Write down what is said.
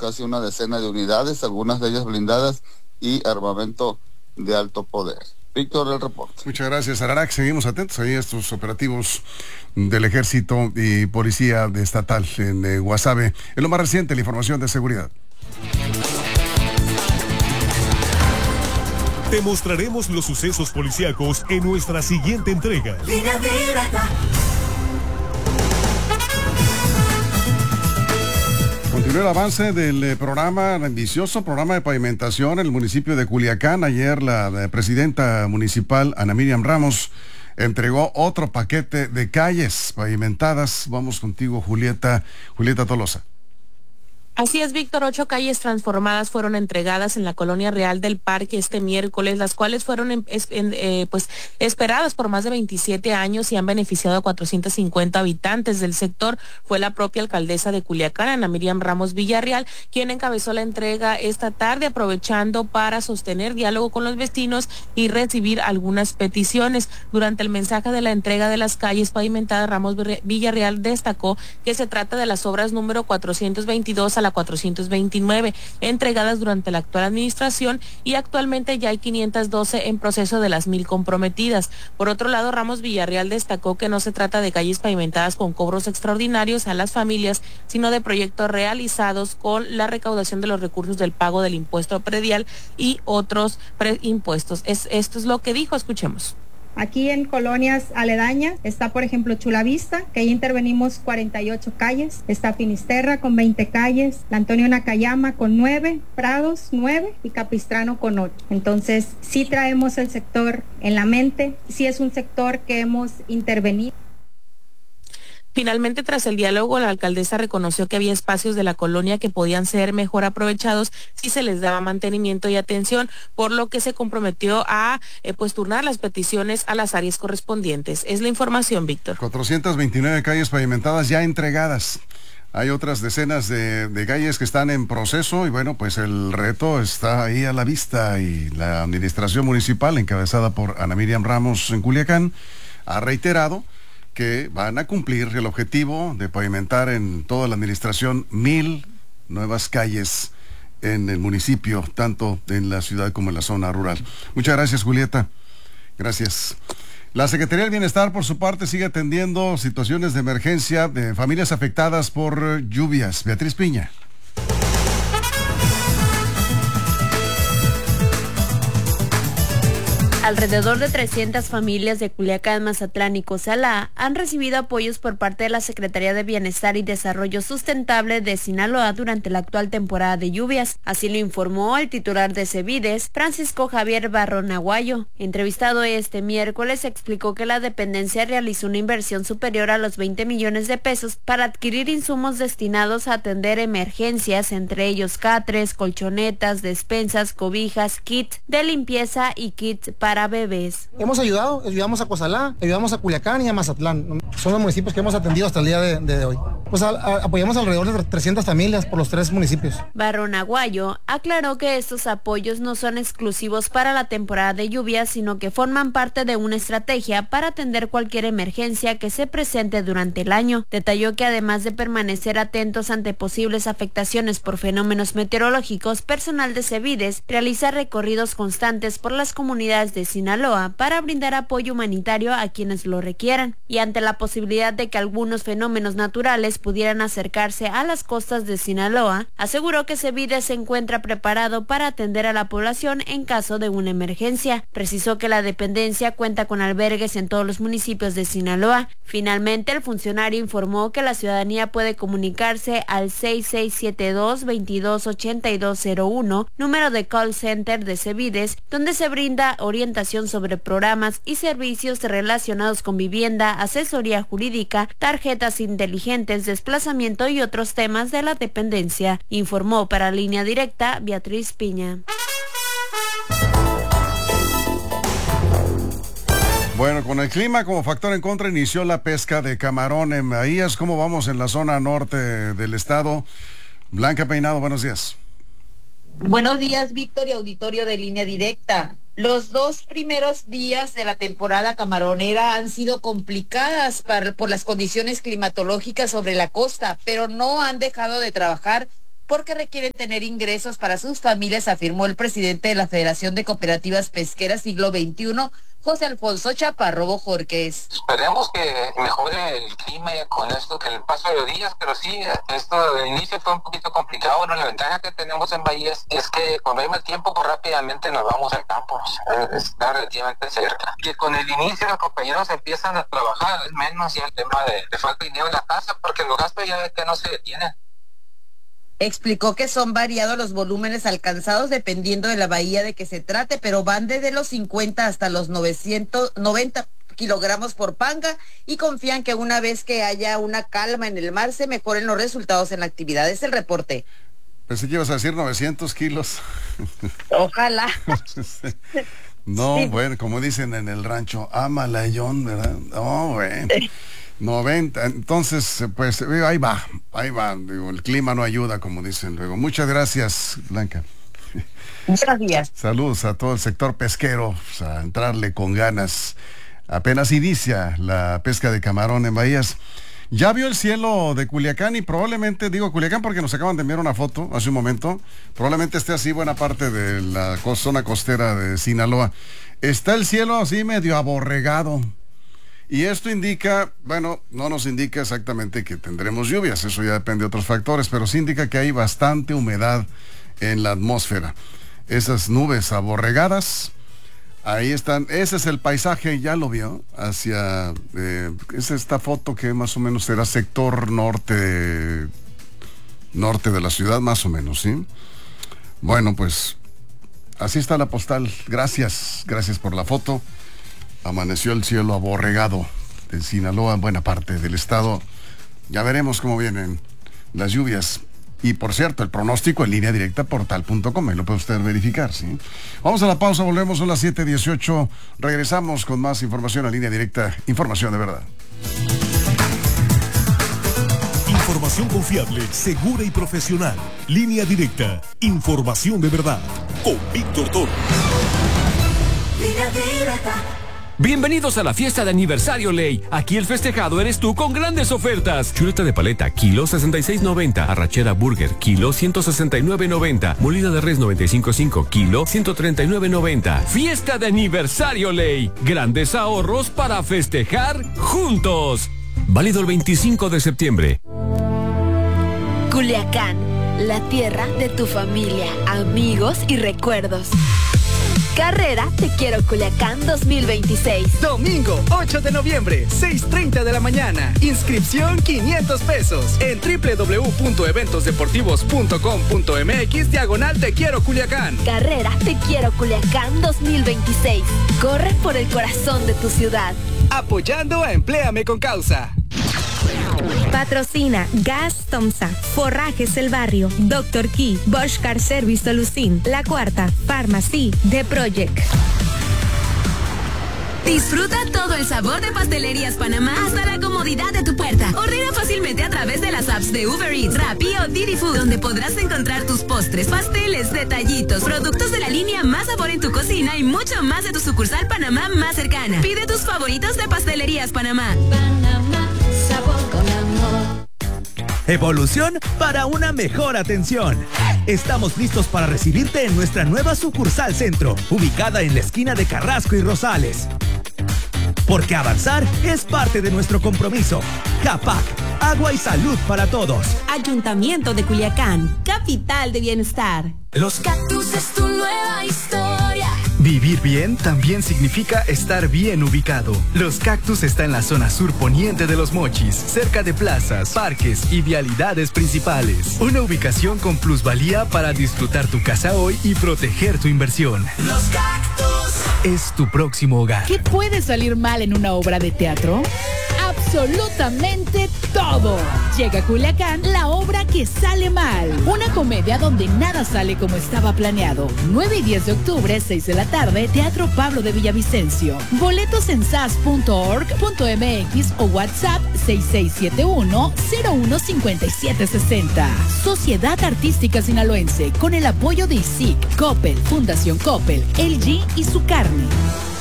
casi una decena de unidades, algunas de ellas blindadas y armamento de alto poder. Víctor, el reporte. Muchas gracias, Ararac. Seguimos atentos ahí a estos operativos del Ejército y Policía Estatal en Guasave. En lo más reciente, la información de seguridad. Te mostraremos los sucesos policíacos en nuestra siguiente entrega. Línea Directa. Continúa el avance del programa, ambicioso programa de pavimentación en el municipio de Culiacán. Ayer la presidenta municipal, Ana Miriam Ramos, entregó otro paquete de calles pavimentadas. Vamos contigo, Julieta Tolosa. Así es, Víctor, 8 calles transformadas fueron entregadas en la Colonia Real del Parque este miércoles, las cuales fueron esperadas por más de 27 años y han beneficiado a 450 habitantes del sector. Fue la propia alcaldesa de Culiacán, Ana Miriam Ramos Villarreal, quien encabezó la entrega esta tarde, aprovechando para sostener diálogo con los vecinos y recibir algunas peticiones. Durante el mensaje de la entrega de las calles pavimentadas, Ramos Villarreal destacó que se trata de las obras número 422 a la 429, entregadas durante la actual administración, y actualmente ya hay 512 en proceso de las 1,000 comprometidas. Por otro lado, Ramos Villarreal destacó que no se trata de calles pavimentadas con cobros extraordinarios a las familias, sino de proyectos realizados con la recaudación de los recursos del pago del impuesto predial y otros impuestos. Esto es lo que dijo, escuchemos. Aquí en colonias aledañas está, por ejemplo, Chulavista, que ahí intervenimos 48 calles, está Finisterra con 20 calles, la Antonio Nakayama con 9, Prados 9 y Capistrano con 8. Entonces, sí traemos el sector en la mente, sí es un sector que hemos intervenido. Finalmente, tras el diálogo, la alcaldesa reconoció que había espacios de la colonia que podían ser mejor aprovechados si se les daba mantenimiento y atención, por lo que se comprometió a turnar las peticiones a las áreas correspondientes. Es la información, Víctor. 429 calles pavimentadas ya entregadas. Hay otras decenas de calles que están en proceso y bueno, pues el reto está ahí a la vista, y la administración municipal, encabezada por Ana Miriam Ramos en Culiacán, ha reiterado que van a cumplir el objetivo de pavimentar en toda la administración 1,000 nuevas calles en el municipio, tanto en la ciudad como en la zona rural. Muchas gracias, Julieta. Gracias. La Secretaría del Bienestar, por su parte, sigue atendiendo situaciones de emergencia de familias afectadas por lluvias. Beatriz Piña. Alrededor de 300 familias de Culiacán, Mazatlán y Cozalá han recibido apoyos por parte de la Secretaría de Bienestar y Desarrollo Sustentable de Sinaloa durante la actual temporada de lluvias. Así lo informó el titular de CEBIDES, Francisco Javier Barrón Aguayo. Entrevistado este miércoles, explicó que la dependencia realizó una inversión superior a los 20 millones de pesos para adquirir insumos destinados a atender emergencias, entre ellos catres, colchonetas, despensas, cobijas, kit de limpieza y kits para bebés. Ayudamos a Cozalá, ayudamos a Culiacán y a Mazatlán. Son los municipios que hemos atendido hasta el día de hoy. Pues apoyamos alrededor de 300 familias por los 3 municipios. Barrón Aguayo aclaró que estos apoyos no son exclusivos para la temporada de lluvias, sino que forman parte de una estrategia para atender cualquier emergencia que se presente durante el año. Detalló que además de permanecer atentos ante posibles afectaciones por fenómenos meteorológicos, personal de CEBIDES realiza recorridos constantes por las comunidades de Sinaloa para brindar apoyo humanitario a quienes lo requieran, y ante la posibilidad de que algunos fenómenos naturales pudieran acercarse a las costas de Sinaloa, aseguró que CEBIDES se encuentra preparado para atender a la población en caso de una emergencia. Precisó que la dependencia cuenta con albergues en todos los municipios de Sinaloa. Finalmente, el funcionario informó que la ciudadanía puede comunicarse al 6672-228201, número de call center de CEBIDES, donde se brinda orientación sobre programas y servicios relacionados con vivienda, asesoría jurídica, tarjetas inteligentes, desplazamiento y otros temas de la dependencia. Informó para Línea Directa Beatriz Piña. Bueno, con el clima como factor en contra, inició la pesca de camarón en Bahías. ¿Cómo vamos en la zona norte del estado? Blanca Peinado, buenos días. Buenos días, Víctor y auditorio de Línea Directa. Los 2 primeros días de la temporada camaronera han sido complicadas por las condiciones climatológicas sobre la costa, pero no han dejado de trabajar porque requieren tener ingresos para sus familias, afirmó el presidente de la Federación de Cooperativas Pesqueras Siglo XXI, José Alfonso Chaparro Bojorquez. Esperemos que mejore el clima con esto, que el paso de los días, pero sí, esto de inicio fue un poquito complicado. Bueno, la ventaja que tenemos en Bahías es que cuando hay mal tiempo, pues rápidamente nos vamos al campo, está relativamente cerca. Que con el inicio los compañeros empiezan a trabajar, al menos ya el tema de falta de dinero en la casa, porque los gastos ya que no se detienen. Explicó que son variados los volúmenes alcanzados dependiendo de la bahía de que se trate, pero van desde los 50 hasta los 990 kilogramos por panga y confían que una vez que haya una calma en el mar se mejoren los resultados en la actividad. Es el reporte. Pensé que ibas a decir 900 kilos. Ojalá. No, sí. Bueno, como dicen en el rancho, amalayón, ¿verdad? No, bueno. 90, entonces, pues ahí va, digo, el clima no ayuda, como dicen luego. Muchas gracias, Blanca. Muchas gracias. Saludos a todo el sector pesquero, pues, a entrarle con ganas. Apenas inicia la pesca de camarón en Bahías. Ya vio el cielo de Culiacán y probablemente, digo Culiacán porque nos acaban de enviar una foto hace un momento, probablemente esté así buena parte de la zona costera de Sinaloa. Está el cielo así medio aborregado. Y esto indica, bueno, no nos indica exactamente que tendremos lluvias, eso ya depende de otros factores, pero sí indica que hay bastante humedad en la atmósfera. Esas nubes aborregadas, ahí están, ese es el paisaje, ya lo vio, hacia, es esta foto que más o menos será sector norte de la ciudad, más o menos, ¿sí? Bueno, pues, así está la postal, gracias por la foto. Amaneció el cielo aborregado de Sinaloa, en buena parte del estado. Ya veremos cómo vienen las lluvias. Y por cierto, el pronóstico en línea directa portal.com, lo puede usted verificar, ¿sí? Vamos a la pausa, volvemos a las 7:18. Regresamos con más información en línea directa, información de verdad. Información confiable, segura y profesional. Línea directa, información de verdad. Con Víctor Toro. Línea directa. Bienvenidos a la fiesta de aniversario Ley. Aquí el festejado eres tú con grandes ofertas. Chuleta de paleta, kilo 66.90. Arrachera burger, kilo 169.90. Molida de res 95.5, kilo 139.90. Fiesta de aniversario Ley. Grandes ahorros para festejar juntos. Válido el 25 de septiembre. Culiacán, la tierra de tu familia, amigos y recuerdos. Carrera Te Quiero Culiacán 2026. Domingo 8 de noviembre, 6:30 de la mañana. Inscripción 500 pesos en www.eventosdeportivos.com.mx / Te Quiero Culiacán. Carrera Te Quiero Culiacán 2026. Corre por el corazón de tu ciudad. Apoyando a Empléame con Causa. Patrocina Gas Tomsa, Forrajes El Barrio, Dr. Key, Bosch Car Service Solucin, La Cuarta, Pharmacy, The Project. Disfruta todo el sabor de Pastelerías Panamá hasta la comodidad de tu puerta. Ordena fácilmente a través de las apps de Uber Eats, Rappi o Didi Food, donde podrás encontrar tus postres, pasteles, detallitos, productos de la línea Más Sabor en tu cocina y mucho más de tu sucursal Panamá más cercana. Pide tus favoritos de Pastelerías Panamá. Panamá, sabor con amor. Evolución para una mejor atención. Estamos listos para recibirte en nuestra nueva sucursal centro, ubicada en la esquina de Carrasco y Rosales. Porque avanzar es parte de nuestro compromiso. CAPAC, agua y salud para todos. Ayuntamiento de Culiacán, capital de bienestar. Los Cactus es tu nueva historia. Vivir bien también significa estar bien ubicado. Los Cactus está en la zona sur poniente de Los Mochis, cerca de plazas, parques y vialidades principales. Una ubicación con plusvalía para disfrutar tu casa hoy y proteger tu inversión. Los Cactus es tu próximo hogar. ¿Qué puede salir mal en una obra de teatro? Absolutamente todo. Llega a Culiacán la obra que sale mal. Una comedia donde nada sale como estaba planeado. 9 y 10 de octubre, 6 de la tarde, Teatro Pablo de Villavicencio. Boletos en sas.org.mx o WhatsApp 6671-015760. Sociedad Artística Sinaloense, con el apoyo de ISIC, Coppel, Fundación Coppel, LG y su carne.